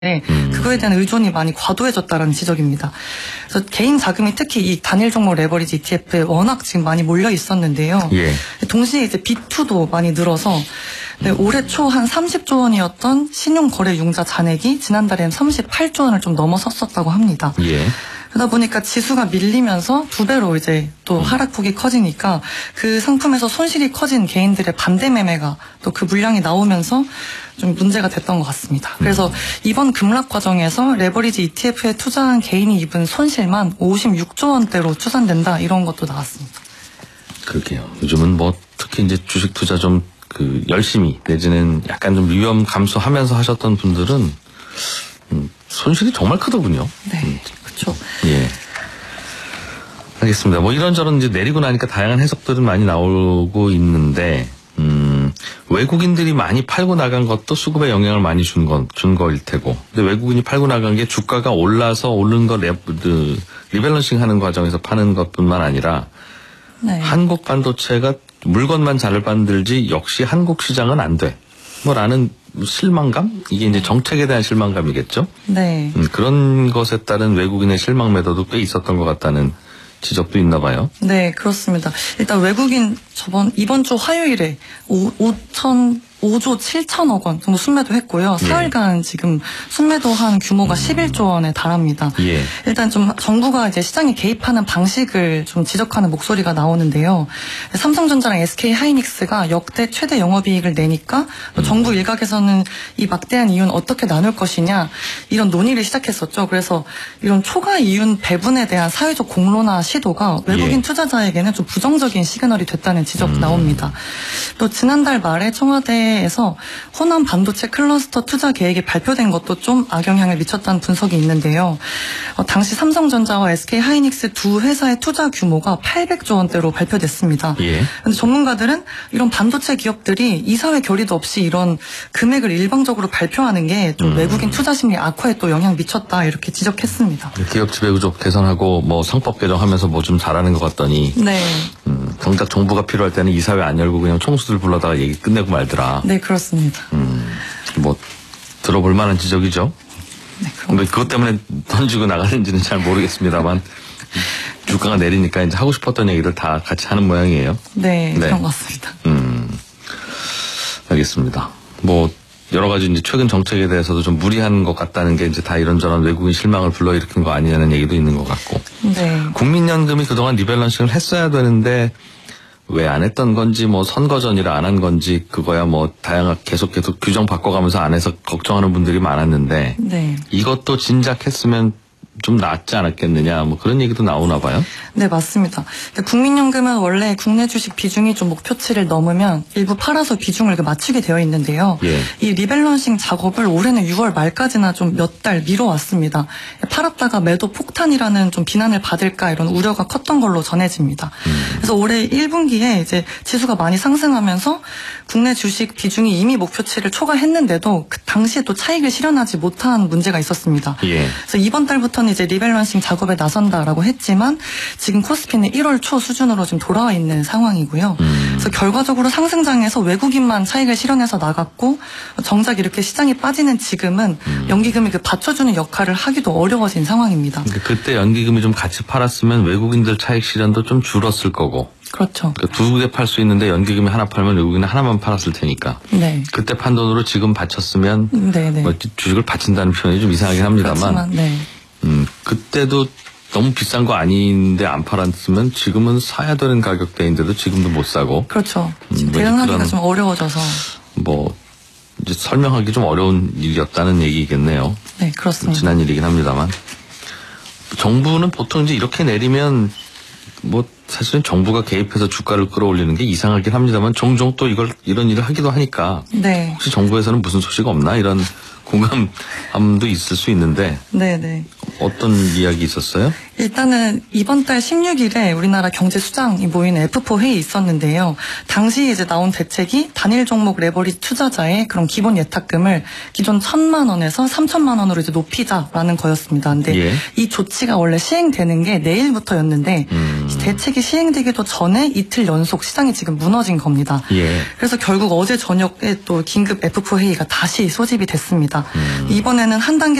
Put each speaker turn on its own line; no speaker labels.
그거에 대한 의존이 많이 과도해졌다라는 지적입니다. 그래서 개인 자금이 특히 이 단일 종목 레버리지 ETF에 워낙 지금 많이 몰려 있었는데요.
예.
동시에 이제 B2도 많이 늘어서 올해 초 한 30조 원이었던 신용거래 융자 잔액이 지난달에는 38조 원을 좀 넘어섰었다고 합니다.
예.
그러다 보니까 지수가 밀리면서 두 배로 이제 또 하락폭이 커지니까 그 상품에서 손실이 커진 개인들의 반대 매매가 또 그 물량이 나오면서 좀 문제가 됐던 것 같습니다. 그래서 이번 급락 과정에서 레버리지 ETF에 투자한 개인이 입은 손실만 56조 원대로 추산된다 이런 것도 나왔습니다.
그러게요. 요즘은 뭐 특히 이제 주식 투자 좀 열심히 내지는 약간 좀 위험 감수하면서 하셨던 분들은 손실이 정말 크더군요.
네, 그렇죠.
예. 알겠습니다. 뭐 이런저런 이제 내리고 나니까 다양한 해석들은 많이 나오고 있는데, 외국인들이 많이 팔고 나간 것도 수급에 영향을 많이 준 거일 테고, 근데 외국인이 팔고 나간 게 주가가 올라서 오른 거 리밸런싱 하는 과정에서 파는 것뿐만 아니라,
네.
한국 반도체가 물건만 잘 만들지 역시 한국 시장은 안 돼. 라는 실망감? 이게 이제 정책에 대한 실망감이겠죠?
네.
그런 것에 따른 외국인의 실망 매도도 꽤 있었던 것 같다는 지적도 있나 봐요.
네, 그렇습니다. 일단 외국인 이번 주 화요일에 5조 7천억 원 정도 순매도 했고요. 사흘간 지금 순매도한 규모가 11조 원에 달합니다.
예.
일단 좀 정부가 이제 시장에 개입하는 방식을 좀 지적하는 목소리가 나오는데요. 삼성전자랑 SK 하이닉스가 역대 최대 영업이익을 내니까 정부 일각에서는 이 막대한 이윤 어떻게 나눌 것이냐 이런 논의를 시작했었죠. 그래서 이런 초과 이윤 배분에 대한 사회적 공론화 시도가 외국인 투자자에게는 좀 부정적인 시그널이 됐다는 지적 나옵니다. 또 지난달 말에 청와대에서 호남 반도체 클러스터 투자 계획이 발표된 것도 좀 악영향을 미쳤다는 분석이 있는데요. 당시 삼성전자와 SK 하이닉스 두 회사의 투자 규모가 800조 원대로 발표됐습니다.
예.
그런데 전문가들은 이런 반도체 기업들이 이사회 결의도 없이 이런 금액을 일방적으로 발표하는 게 좀 외국인 투자 심리 악화에 또 영향 미쳤다 이렇게 지적했습니다.
기업 지배구조 개선하고 뭐 상법 개정하면서 뭐 좀 잘하는 것 같더니
네.
정작 정부가 필요할 때는 이사회 안 열고 그냥 총수들 불러다가 얘기 끝내고 말더라.
네, 그렇습니다.
뭐 들어볼 만한 지적이죠.
네, 그럼.
근데 그것 때문에 던지고 나가는지는 잘 모르겠습니다만 주가가 내리니까 이제 하고 싶었던 얘기를 다 같이 하는 모양이에요.
네, 그런 것 같습니다.
알겠습니다. 뭐 여러 가지 이제 최근 정책에 대해서도 좀 무리한 것 같다는 게 이제 다 이런저런 외국인 실망을 불러일으킨 거 아니냐는 얘기도 있는 것 같고.
네.
국민연금이 그동안 리밸런싱을 했어야 되는데 왜 안 했던 건지 뭐 선거 전이라 안 한 건지 그거야 뭐 다양하게 계속 규정 바꿔가면서 안 해서 걱정하는 분들이 많았는데
네.
이것도 진작 했으면 좀 낫지 않았겠느냐 뭐 그런 얘기도 나오나 봐요.
네, 맞습니다. 국민연금은 원래 국내 주식 비중이 좀 목표치를 넘으면 일부 팔아서 비중을 맞추게 되어 있는데요.
예.
이 리밸런싱 작업을 올해는 6월 말까지나 좀 몇 달 미뤄왔습니다. 팔았다가 매도 폭탄이라는 좀 비난을 받을까 이런 우려가 컸던 걸로 전해집니다. 그래서 올해 1분기에 이제 지수가 많이 상승하면서 국내 주식 비중이 이미 목표치를 초과했는데도 그 당시에 또 차익을 실현하지 못한 문제가 있었습니다.
예.
그래서 이번 달부터는 이제 리밸런싱 작업에 나선다라고 했지만 지금 코스피는 1월 초 수준으로 지금 돌아와 있는 상황이고요. 그래서 결과적으로 상승장에서 외국인만 차익을 실현해서 나갔고 정작 이렇게 시장이 빠지는 지금은 연기금이 그 받쳐주는 역할을 하기도 어려워진 상황입니다.
그러니까 그때 연기금이 좀 같이 팔았으면 외국인들 차익 실현도 좀 줄었을 거고.
그렇죠.
그러니까 두 개 팔 수 있는데 연기금이 하나 팔면 외국인은 하나만 팔았을 테니까.
네.
그때 판 돈으로 지금 바쳤으면
네네.
뭐 주식을 바친다는 표현이 좀 이상하긴 합니다만.
그렇지만, 네.
그때도 너무 비싼 거 아닌데 안 팔았으면 지금은 사야 되는 가격대인데도 지금도 못 사고.
그렇죠. 지금 대응하기가 좀 어려워져서.
뭐 이제 설명하기 좀 어려운 일이었다는 얘기겠네요.
네, 그렇습니다.
지난 일이긴 합니다만. 정부는 보통 이제 이렇게 내리면 뭐 사실은 정부가 개입해서 주가를 끌어올리는 게 이상하긴 합니다만 종종 또 이런 일을 하기도 하니까.
네.
혹시 정부에서는 무슨 소식 없나 이런 공감함도 있을 수 있는데.
네네.
어떤 이야기 있었어요?
일단은 이번 달 16일에 우리나라 경제수장이 모이는 F4 회의 있었는데요. 당시 이제 나온 대책이 단일 종목 레버리지 투자자의 그런 기본 예탁금을 기존 1,000만 원에서 3,000만 원으로 이제 높이자라는 거였습니다. 근데
예.
이 조치가 원래 시행되는 게 내일부터였는데 대책이 시행되기도 전에 이틀 연속 시장이 지금 무너진 겁니다.
예.
그래서 결국 어제 저녁에 또 긴급 F4 회의가 다시 소집이 됐습니다. 이번에는 한 단계